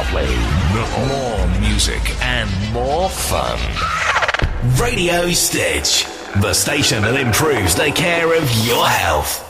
Lovely. More music and more fun. Radio Stitch, the station that improves the care of your health.